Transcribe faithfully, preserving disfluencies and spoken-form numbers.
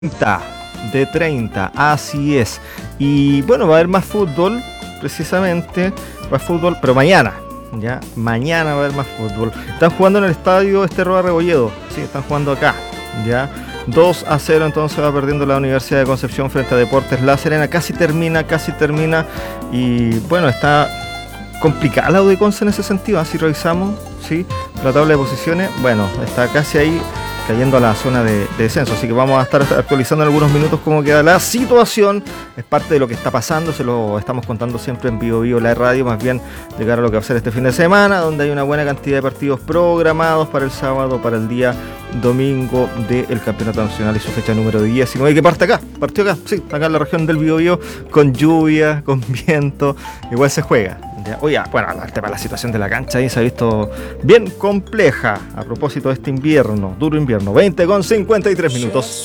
De treinta, así es. Y bueno, va a haber más fútbol, precisamente, más fútbol, pero mañana, ya, mañana va a haber más fútbol. Están jugando en el estadio Esterroa Rebolledo, sí, están jugando acá, ya. dos a cero, entonces va perdiendo la Universidad de Concepción frente a Deportes La Serena. Casi termina, casi termina. Y bueno, está complicada la U de Conce en ese sentido, así revisamos, sí, la tabla de posiciones, bueno, está casi ahí, cayendo a la zona de, de descenso, así que vamos a estar actualizando en algunos minutos cómo queda la situación. Es parte de lo que está pasando, se lo estamos contando siempre en Vivo Vivo la radio, más bien de cara a lo que va a ser este fin de semana, donde hay una buena cantidad de partidos programados para el sábado, para el día domingo del Campeonato Nacional y su fecha número diecinueve, que parte acá, partió acá, sí, acá en la región del Biobío, con lluvia, con viento, igual se juega. Ya, oye, bueno, el tema de la situación de la cancha ahí se ha visto bien compleja a propósito de este invierno, duro invierno. veinte con cincuenta y tres minutos.